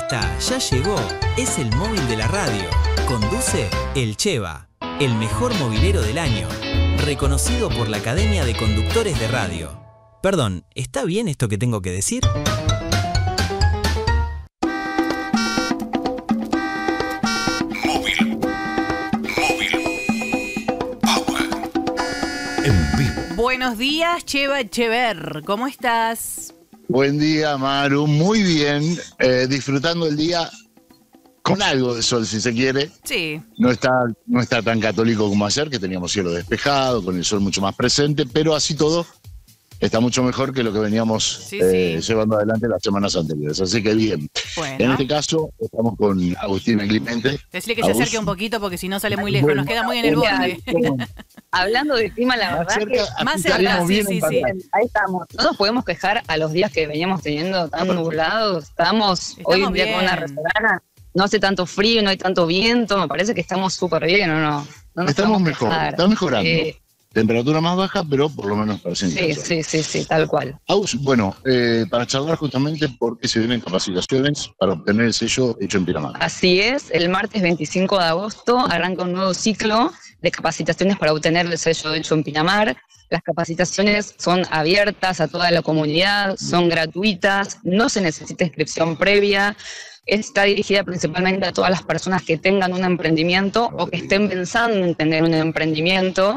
está, ya llegó. Es el móvil de la radio. Conduce El Cheva, el mejor movilero del año. Reconocido por la Academia de Conductores de Radio. Perdón, ¿está bien esto que tengo que decir? Buenos días, Cheva Echever. ¿Cómo estás? Buen día, Maru. Muy bien. Disfrutando el día con algo de sol, si se quiere. Sí. No está tan católico como ayer, que teníamos cielo despejado, con el sol mucho más presente, pero así todo está mucho mejor que lo que veníamos llevando adelante las semanas anteriores. Así que bien. Bueno. En este caso, estamos con Agustina Clemente. Decirle que se acerque un poquito porque si no sale muy lejos. Nos queda muy en el borde. Hablando de clima, la verdad más cerca, sí. Ahí estamos. No nos podemos quejar a los días que veníamos teniendo tan nublados. Estamos hoy en día con una resolana. No hace tanto frío, no hay tanto viento. Me parece que estamos súper bien, no estamos mejor, está mejorando. Temperatura más baja, pero por lo menos para Sí, tal cual. Aus, bueno, para charlar justamente porque se vienen capacitaciones para obtener el sello hecho en Pinamar. Así es, el martes 25 de agosto arranca un nuevo ciclo de capacitaciones para obtener el sello hecho en Pinamar. Las capacitaciones son abiertas a toda la comunidad, son gratuitas, no se necesita inscripción previa. Está dirigida principalmente a todas las personas que tengan un emprendimiento o que estén pensando en tener un emprendimiento.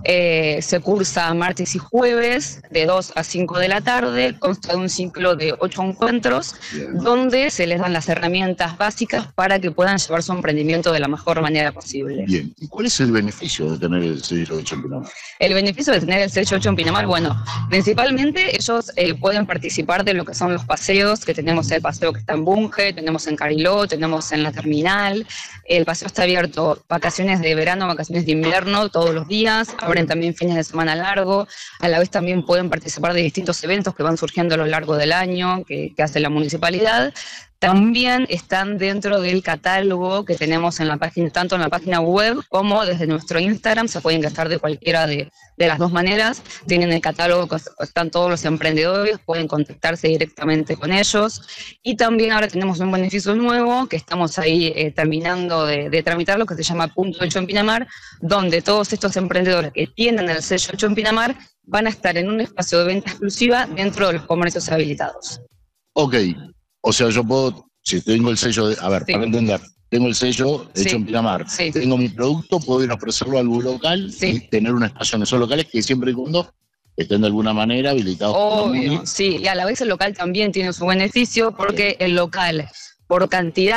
Se cursa martes y jueves de 2 a 5 de la tarde, consta de un ciclo de 8 encuentros, donde se les dan las herramientas básicas para que puedan llevar su emprendimiento de la mejor manera posible. Bien, ¿y cuál es el beneficio de tener el sello hecho en Pinamar? El beneficio de tener el sello hecho en Pinamar, bueno, principalmente ellos pueden participar de lo que son los paseos, que tenemos el paseo que está en Bunge, tenemos en Cariló, tenemos en la terminal. El paseo está abierto vacaciones de verano, vacaciones de invierno, todos los días. Abren también fines de semana largo. A la vez también pueden participar de distintos eventos que van surgiendo a lo largo del año, que hace la municipalidad. También están dentro del catálogo que tenemos en la página, tanto en la página web como desde nuestro Instagram. Se pueden gastar de cualquiera de las dos maneras. Tienen el catálogo, están todos los emprendedores, pueden contactarse directamente con ellos. Y también ahora tenemos un beneficio nuevo que estamos ahí terminando de tramitar, lo que se llama Punto Hecho en Pinamar, donde todos estos emprendedores que tienen el sello Hecho en Pinamar van a estar en un espacio de venta exclusiva dentro de los comercios habilitados. Ok. O sea, yo puedo, si tengo el sello, para entender, tengo el sello hecho en Pinamar, tengo mi producto, puedo ir a ofrecerlo a algún local y tener un espacio en esos locales que siempre y cuando estén de alguna manera habilitados. Obvio, sí, y a la vez el local también tiene su beneficio porque el local, por cantidad